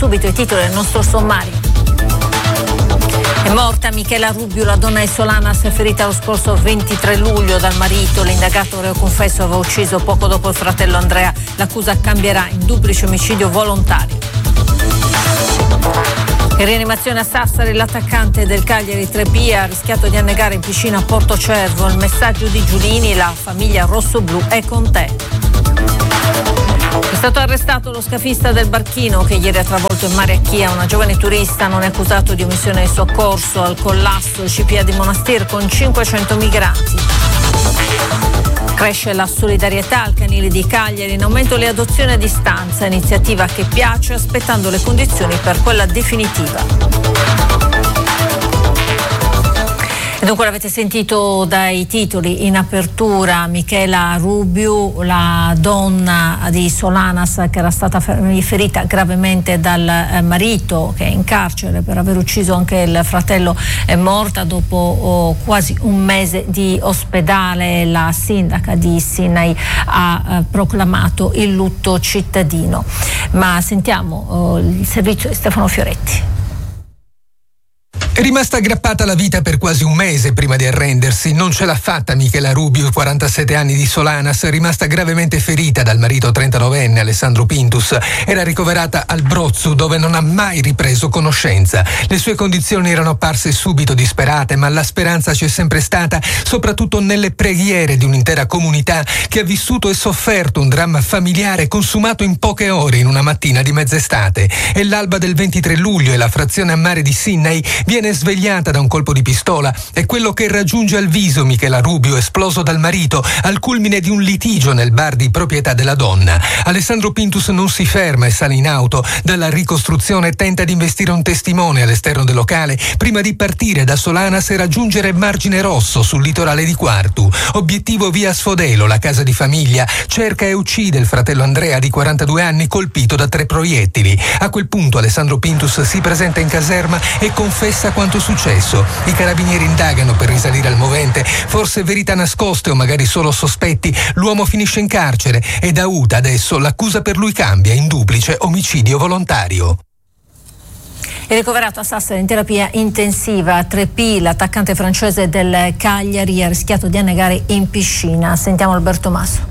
subito i titoli del nostro sommario. È morta Michela Rubiu, la donna di Solanas, ferita lo scorso 23 luglio dal marito. L'indagato reo confesso aveva ucciso poco dopo il fratello Andrea. L'accusa cambierà in duplice omicidio volontario. In rianimazione a Sassari l'attaccante del Cagliari Trepia ha rischiato di annegare in piscina a Portocervo. Il messaggio di Giulini: la famiglia rossoblù è con te. È stato arrestato lo scafista del barchino che ieri ha travolto in mare a Chia una giovane turista. Non è accusato di omissione di soccorso al collasso CPA di Monastir con 500 migranti. Cresce la solidarietà al canile di Cagliari, in aumento le adozioni a distanza, iniziativa che piace aspettando le condizioni per quella definitiva. E dunque l'avete sentito dai titoli in apertura: Michela Rubiu, la donna di Solanas che era stata ferita gravemente dal marito che è in carcere per aver ucciso anche il fratello, è morta dopo quasi un mese di ospedale. La sindaca di Sinai ha proclamato il lutto cittadino. Ma sentiamo il servizio di Stefano Fioretti. È rimasta aggrappata alla vita per quasi un mese prima di arrendersi. Non ce l'ha fatta Michela Rubiu, 47 anni di Solanas, rimasta gravemente ferita dal marito 39enne Alessandro Pintus. Era ricoverata al Brozzu, dove non ha mai ripreso conoscenza. Le sue condizioni erano apparse subito disperate, ma la speranza c'è sempre stata, soprattutto nelle preghiere di un'intera comunità che ha vissuto e sofferto un dramma familiare consumato in poche ore in una mattina di mezz'estate. È l'alba del 23 luglio e la frazione a mare di Sinai viene svegliata da un colpo di pistola. È quello che raggiunge al viso Michela Rubiu, esploso dal marito al culmine di un litigio nel bar di proprietà della donna. Alessandro Pintus non si ferma e sale in auto. Dalla ricostruzione tenta di investire un testimone all'esterno del locale prima di partire da Solanas e raggiungere Margine Rosso sul litorale di Quartu. Obiettivo via Sfodelo, la casa di famiglia. Cerca e uccide il fratello Andrea di 42 anni colpito da 3 proiettili. A quel punto Alessandro Pintus si presenta in caserma e confessa quanto successo. I carabinieri indagano per risalire al movente, forse verità nascoste o magari solo sospetti. L'uomo finisce in carcere e da UTA adesso l'accusa per lui cambia in duplice omicidio volontario. È ricoverato a Sassari in terapia intensiva. Trepì, l'attaccante francese del Cagliari, ha rischiato di annegare in piscina. Sentiamo Alberto Masso.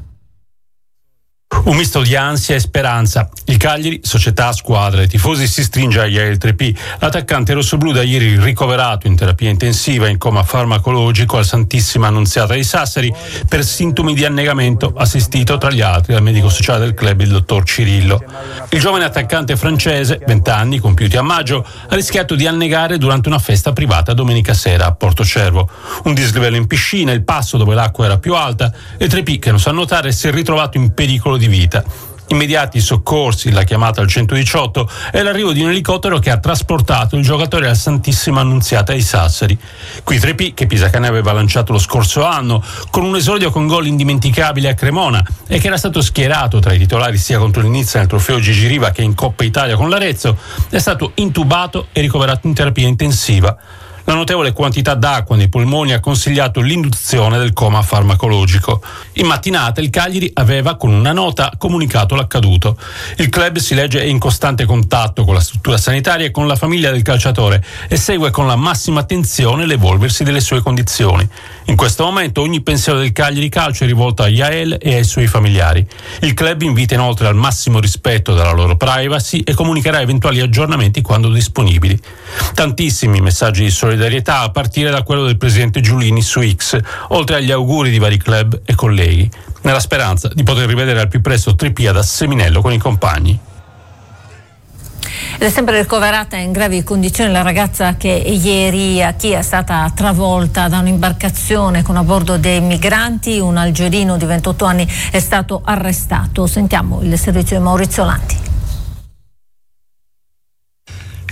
Un misto di ansia e speranza. Il Cagliari, società, squadra e tifosi si stringe a Yael Trepì, l'attaccante rossoblù da ieri ricoverato in terapia intensiva in coma farmacologico al Santissima Annunziata di Sassari per sintomi di annegamento, assistito tra gli altri dal medico sociale del club, il dottor Cirillo. Il giovane attaccante francese, 20 anni, compiuti a maggio, ha rischiato di annegare durante una festa privata domenica sera a Portocervo. Un dislivello in piscina, il passo dove l'acqua era più alta e Trepì, che non sa nuotare, si è ritrovato in pericolo di vita. Immediati soccorsi, la chiamata al 118 e l'arrivo di un elicottero che ha trasportato il giocatore al Santissima Annunziata di Sassari. Qui Trepì, che Pisacane aveva lanciato lo scorso anno con un esordio con gol indimenticabile a Cremona e che era stato schierato tra i titolari sia contro l'Inizia nel trofeo Gigi Riva che in Coppa Italia con l'Arezzo, è stato intubato e ricoverato in terapia intensiva. La notevole quantità d'acqua nei polmoni ha consigliato l'induzione del coma farmacologico. In mattinata il Cagliari aveva con una nota comunicato l'accaduto. Il club, si legge, è in costante contatto con la struttura sanitaria e con la famiglia del calciatore e segue con la massima attenzione l'evolversi delle sue condizioni. In questo momento ogni pensiero del Cagliari Calcio è rivolto a Yael e ai suoi familiari. Il club invita inoltre al massimo rispetto della loro privacy e comunicherà eventuali aggiornamenti quando disponibili. Tantissimi messaggi di solidarietà, a partire da quello del presidente Giulini su X, oltre agli auguri di vari club e colleghi, nella speranza di poter rivedere al più presto Trepì da Seminello con i compagni. Ed è sempre ricoverata in gravi condizioni la ragazza che ieri a Chia è stata travolta da un'imbarcazione con a bordo dei migranti. Un algerino di 28 anni è stato arrestato. Sentiamo il servizio di Maurizio Lanti.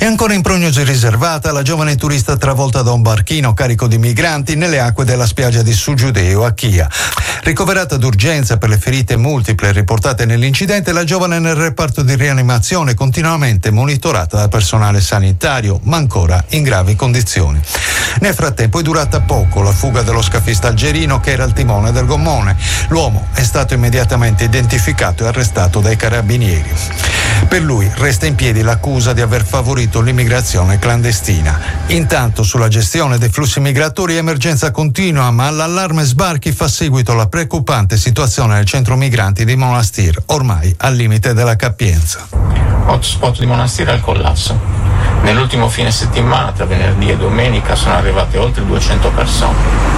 E ancora in prognosi riservata la giovane turista travolta da un barchino carico di migranti nelle acque della spiaggia di Sugiudeo a Chia. Ricoverata d'urgenza per le ferite multiple riportate nell'incidente, la giovane è nel reparto di rianimazione continuamente monitorata dal personale sanitario, ma ancora in gravi condizioni. Nel frattempo è durata poco la fuga dello scafista algerino che era al timone del gommone. L'uomo è stato immediatamente identificato e arrestato dai carabinieri. Per lui resta in piedi l'accusa di aver favorito l'immigrazione clandestina. Intanto sulla gestione dei flussi migratori emergenza continua, ma all'allarme sbarchi fa seguito la preoccupante situazione nel centro migranti di Monastir, ormai al limite della capienza. Hotspot di Monastir al collasso. Nell'ultimo fine settimana, tra venerdì e domenica, sono arrivate oltre 200 persone,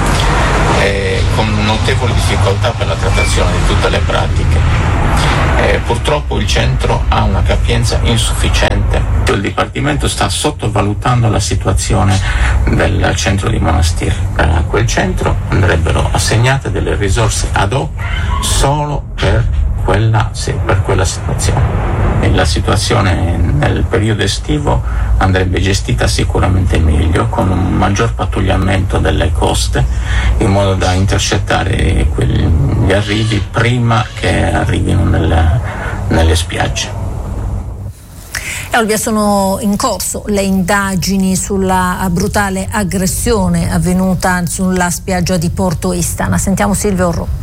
con notevoli difficoltà per la trattazione di tutte le pratiche. Purtroppo il centro ha una capienza insufficiente. Il Dipartimento sta sottovalutando la situazione del centro di Monastir. Per quel centro andrebbero assegnate delle risorse ad hoc solo per quella situazione. E la situazione nel periodo estivo andrebbe gestita sicuramente meglio, con un maggior pattugliamento delle coste, in modo da intercettare gli arrivi prima che arrivino nelle spiagge. Olbia, sono in corso le indagini sulla brutale aggressione avvenuta sulla spiaggia di Porto Istana. Sentiamo Silvio Orro.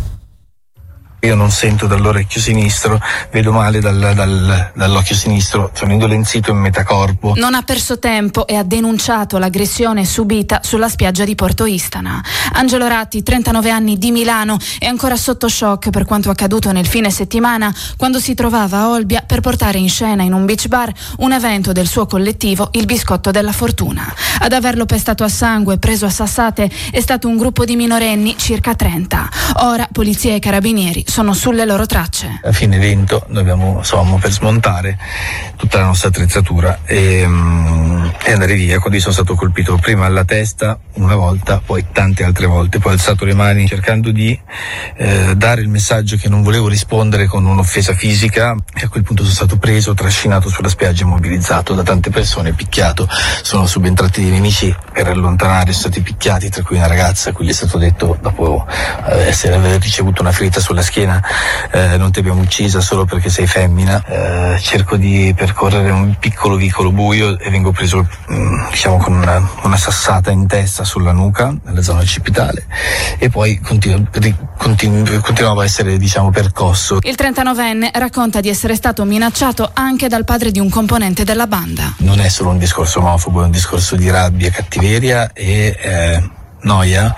Io non sento dall'orecchio sinistro, vedo male dall'occhio sinistro, sono indolenzito in metà corpo. Non ha perso tempo e ha denunciato l'aggressione subita sulla spiaggia di Porto Istana. Angelo Ratti, 39 anni, di Milano, è ancora sotto shock per quanto accaduto nel fine settimana, quando si trovava a Olbia per portare in scena in un beach bar un evento del suo collettivo, il Biscotto della Fortuna. Ad averlo pestato a sangue, preso a sassate, è stato un gruppo di minorenni, circa 30. Ora polizia e carabinieri sono sulle loro tracce. A fine evento noi abbiamo per smontare tutta la nostra attrezzatura e andare via. Quando sono stato colpito prima alla testa una volta, poi tante altre volte, poi ho alzato le mani cercando di dare il messaggio che non volevo rispondere con un'offesa fisica, e a quel punto sono stato preso, trascinato sulla spiaggia, immobilizzato da tante persone, picchiato. Sono subentrati dei nemici per allontanare, sono stati picchiati, tra cui una ragazza a cui gli è stato detto, dopo aver ricevuto una ferita sulla schiena, non ti abbiamo uccisa solo perché sei femmina. Cerco di percorrere un piccolo vicolo buio e vengo preso con una sassata in testa sulla nuca, nella zona occipitale, e poi continuavo a essere percosso. Il 39enne racconta di essere stato minacciato anche dal padre di un componente della banda. Non è solo un discorso omofobo, è un discorso di rabbia, cattiveria e noia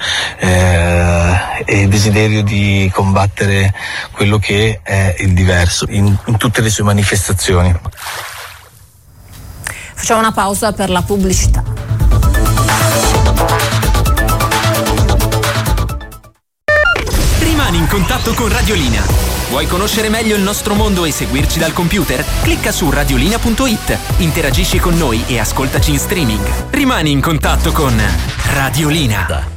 e desiderio di combattere quello che è il diverso in tutte le sue manifestazioni. Facciamo una pausa per la pubblicità. Rimani in contatto con Radiolina. Vuoi conoscere meglio il nostro mondo e seguirci dal computer? Clicca su radiolina.it, interagisci con noi e ascoltaci in streaming. Rimani in contatto con Radiolina.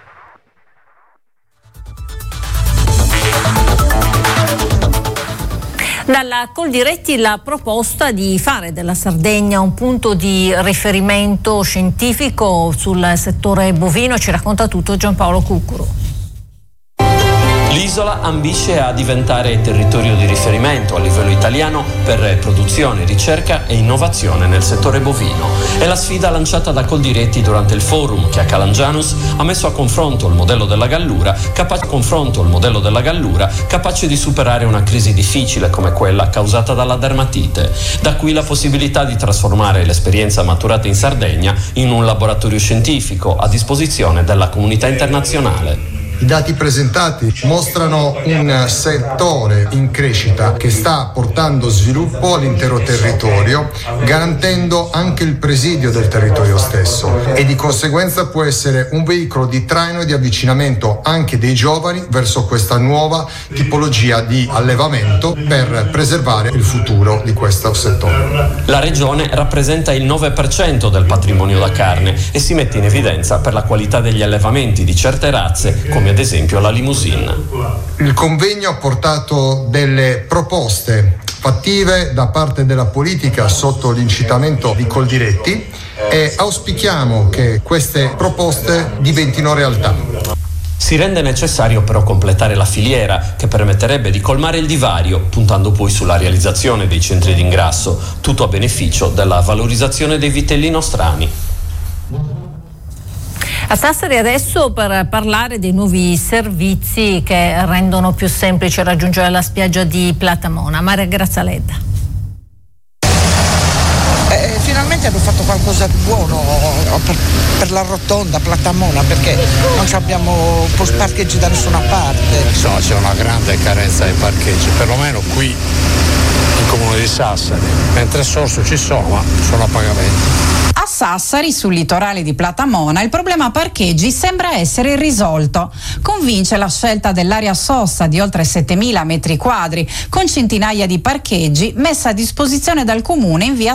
Dalla Coldiretti la proposta di fare della Sardegna un punto di riferimento scientifico sul settore bovino. Ci racconta tutto Giampaolo Cuccuru. L'isola ambisce a diventare territorio di riferimento a livello italiano per produzione, ricerca e innovazione nel settore bovino. È la sfida lanciata da Coldiretti durante il forum che a Calangianus ha messo a confronto il modello della Gallura, capace di superare una crisi difficile come quella causata dalla dermatite. Da qui la possibilità di trasformare l'esperienza maturata in Sardegna in un laboratorio scientifico a disposizione della comunità internazionale. I dati presentati mostrano un settore in crescita che sta portando sviluppo all'intero territorio, garantendo anche il presidio del territorio stesso, e di conseguenza può essere un veicolo di traino e di avvicinamento anche dei giovani verso questa nuova tipologia di allevamento per preservare il futuro di questo settore. La regione rappresenta il 9% del patrimonio da carne e si mette in evidenza per la qualità degli allevamenti di certe razze, come ad esempio la limousine. Il convegno ha portato delle proposte fattive da parte della politica sotto l'incitamento di Coldiretti e auspichiamo che queste proposte diventino realtà. Si rende necessario però completare la filiera, che permetterebbe di colmare il divario, puntando poi sulla realizzazione dei centri d'ingrasso, tutto a beneficio della valorizzazione dei vitelli nostrani. A Sassari adesso per parlare dei nuovi servizi che rendono più semplice raggiungere la spiaggia di Platamona. Maria Grazia Ledda. Finalmente hanno fatto qualcosa di buono per la rotonda Platamona, perché non abbiamo post parcheggi da nessuna parte. Insomma, c'è una grande carenza di parcheggi, perlomeno qui in comune di Sassari, mentre a Sorso ci sono, ma sono a pagamento. A Sassari, sul litorale di Platamona, il problema parcheggi sembra essere irrisolto. Convince la scelta dell'area sosta di oltre 7.000 metri quadri, con centinaia di parcheggi messa a disposizione dal comune in via